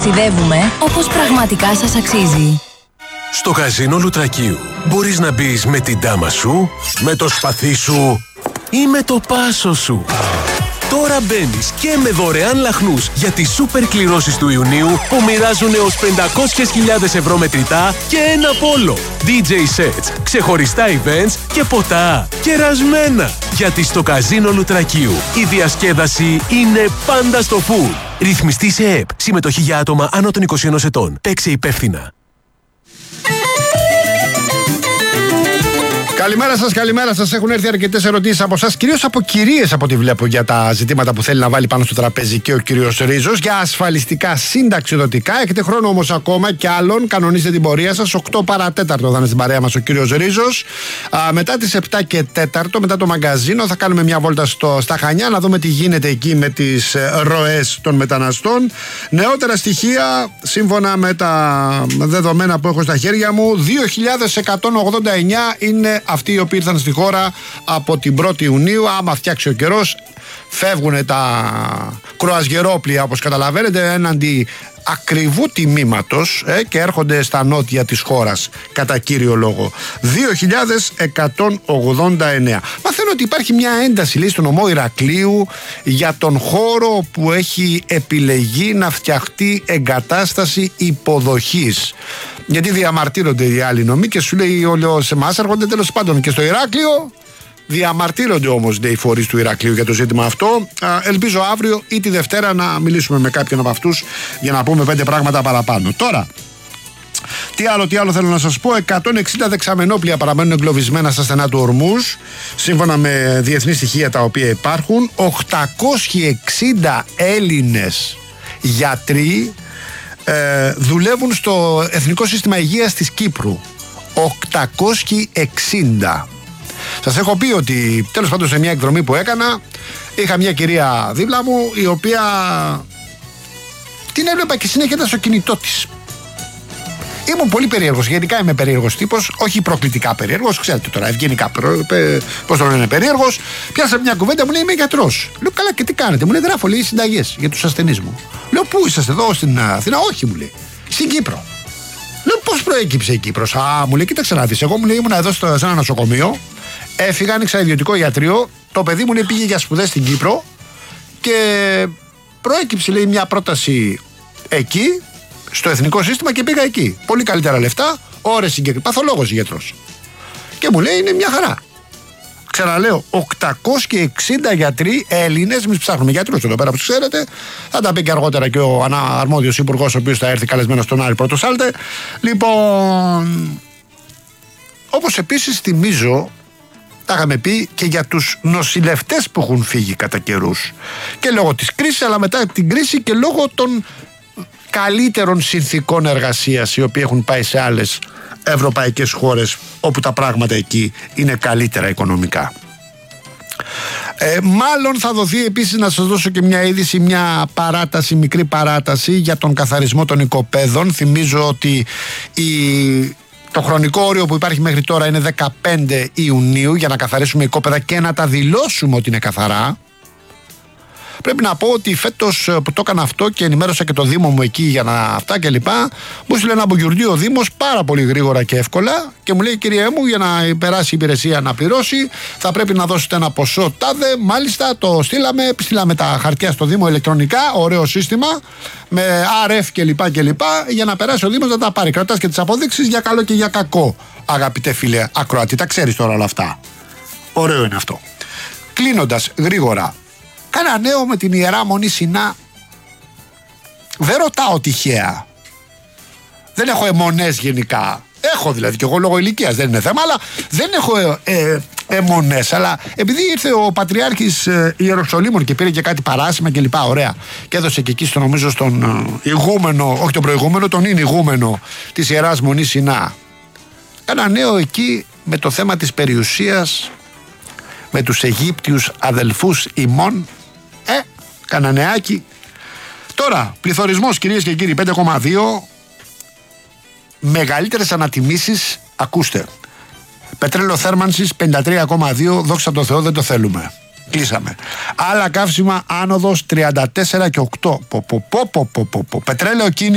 ταξιδεύουμε όπως πραγματικά σας αξίζει. Στο καζίνο Λουτρακίου μπορείς να μπεις με την ντάμα σου, με το σπαθί σου ή με το πάσο σου. Τώρα μπαίνεις και με δωρεάν λαχνούς για τις σούπερ κληρώσεις του Ιουνίου που μοιράζουν έως 500.000 ευρώ μετρητά και ένα πόλο. DJ sets, ξεχωριστά events και ποτά κερασμένα. Γιατί στο καζίνο Λουτρακίου η διασκέδαση είναι πάντα στο full. Ρυθμιστή σε ΕΠ. Συμμετοχή για άτομα άνω των 21 ετών. Παίξε υπεύθυνα. Καλημέρα σας. Έχουν έρθει αρκετές ερωτήσεις από εσάς, κυρίως από κυρίες από ό,τι βλέπω, για τα ζητήματα που θέλει να βάλει πάνω στο τραπέζι και ο κύριος Ρίζος. Για ασφαλιστικά συνταξιδοτικά. Έχετε χρόνο όμως ακόμα κι άλλον. Κανονίστε την πορεία σας. 8 παρατέταρτο θα είναι στην παρέα μας ο κύριος Ρίζος. Μετά τις 7 και 4, μετά το μαγκαζίνο, θα κάνουμε μια βόλτα στα Χανιά να δούμε τι γίνεται εκεί με τις ροές των μεταναστών. Νεότερα στοιχεία, σύμφωνα με τα δεδομένα που έχω στα χέρια μου, 2.189 είναι αυτοί οι οποίοι ήρθαν στη χώρα από την 1η Ιουνίου. Άμα φτιάξει ο καιρός, φεύγουν τα κροαζιερόπλια, όπως καταλαβαίνετε, έναντι ακριβού τιμήματος και έρχονται στα νότια της χώρας, κατά κύριο λόγο. 2.189. Μαθαίνω ότι υπάρχει μια ένταση, λέει, στον νομό Ηρακλείου για τον χώρο που έχει επιλεγεί να φτιαχτεί εγκατάσταση υποδοχής. Γιατί διαμαρτύρονται οι άλλοι νομοί και σου λέει όλοι σε εμάς έρχονται, τέλος πάντων και στο Ηράκλειο. Διαμαρτύρονται όμως οι φορείς του Ηρακλείου για το ζήτημα αυτό. Ελπίζω αύριο ή τη Δευτέρα να μιλήσουμε με κάποιον από αυτούς για να πούμε 5 πράγματα παραπάνω. Τώρα, τι άλλο θέλω να σας πω. 160 δεξαμενόπλια παραμένουν εγκλωβισμένα στα στενά του Ορμούζ, σύμφωνα με διεθνή στοιχεία τα οποία υπάρχουν. 860 Έλληνες γιατροί δουλεύουν στο Εθνικό Σύστημα Υγείας της Κύπρου. 860. Σας έχω πει ότι τέλος πάντων σε μια εκδρομή που έκανα είχα μια κυρία δίπλα μου η οποία την έβλεπα και συνέχεια ήταν στο κινητό της. Ήμουν πολύ περίεργος, γενικά είμαι περίεργος τύπος, όχι προκλητικά περίεργος, ξέρετε τώρα, ευγενικά πώς το λένε, περίεργος. Πιάσα μια κουβέντα, μου λέει είμαι γιατρός. Λέω καλά, και τι κάνετε? Μου λέει γράφω, λέει, συνταγές για τους ασθενείς μου. Λέω πού είσαστε, εδώ στην Αθήνα? Όχι, μου λέει, στην Κύπρο. Λέω πώς προέκυψε η Κύπρος? Μου λέει κοίταξε να δεις, εγώ, μου λέει, ήμουν εδώ σε ένα νοσοκομείο, έφυγα, άνοιξα ιδιωτικό ιατρείο, το παιδί μου, λέει, πήγε για σπουδές στην Κύπρο και προέκυψε, λέει, μια πρόταση εκεί στο εθνικό σύστημα και πήγα εκεί. Πολύ καλύτερα λεφτά, ώρες συγκεκριμένες. Παθολόγος γιατρός. Και μου λέει είναι μια χαρά. Ξαναλέω, 860 γιατροί Έλληνες. Εμείς ψάχνουμε γιατρούς εδώ πέρα, που ξέρετε. Θα τα πει και αργότερα και ο αρμόδιος υπουργός, ο οποίος θα έρθει καλεσμένος στον Άρη Πρωτοσάλτε. Λοιπόν, όπως επίσης θυμίζω, τα είχαμε πει και για τους νοσηλευτές που έχουν φύγει κατά καιρούς. Και λόγω της κρίσης, αλλά μετά την κρίση και λόγω των καλύτερων συνθήκων εργασίας οι οποίοι έχουν πάει σε άλλες ευρωπαϊκές χώρες όπου τα πράγματα εκεί είναι καλύτερα οικονομικά. Μάλλον θα δοθεί επίσης, να σας δώσω και μια είδηση, μια παράταση, μικρή παράταση για τον καθαρισμό των οικοπαίδων. Θυμίζω ότι το χρονικό όριο που υπάρχει μέχρι τώρα είναι 15 Ιουνίου για να καθαρίσουμε οικόπεδα και να τα δηλώσουμε ότι είναι καθαρά. Πρέπει να πω ότι φέτος που το έκανα αυτό και ενημέρωσα και το Δήμο μου εκεί για να αυτά και λοιπά, μου στείλε ένα μπογιουρντί ο Δήμος πάρα πολύ γρήγορα και εύκολα και μου λέει κυρία μου, για να περάσει η υπηρεσία να πληρώσει θα πρέπει να δώσετε ένα ποσό τάδε. Μάλιστα το στείλαμε τα χαρτιά στο Δήμο ηλεκτρονικά, ωραίο σύστημα με RF και λοιπά για να περάσει ο Δήμος να τα πάρει. Κρατάς και τις αποδείξεις για καλό και για κακό, αγαπητέ φίλε ακροατή, τα ξέρεις τώρα όλα αυτά. Ωραίο είναι αυτό. Κλείνοντας γρήγορα, κάνα νέο με την Ιερά Μονή Σινά. Δεν ρωτάω τυχαία. Δεν έχω αιμονές γενικά. Έχω δηλαδή και εγώ λόγω ηλικίας, δεν είναι θέμα, αλλά δεν έχω αιμονές. Αλλά επειδή ήρθε ο Πατριάρχης Ιεροσολύμων και πήρε και κάτι παράσημα και λοιπά, ωραία, και έδωσε και εκεί νομίζω στον ηγούμενο, όχι τον προηγούμενο, τον είναι ηγούμενο της Ιεράς Μονής Σινά. Κάνα νέο εκεί με το θέμα της περιουσίας, με τους Αιγύπτιους αδελφούς ημών. Κάνα νεάκι. Τώρα, πληθωρισμός κυρίες και κύριοι 5,2. Μεγαλύτερες ανατιμήσεις, ακούστε. Πετρέλαιο θέρμανσης 53,2. Δόξα τω Θεώ, δεν το θέλουμε. Κλείσαμε. Άλλα καύσιμα άνοδος 34 και 8. Πετρέλαιο κίνηση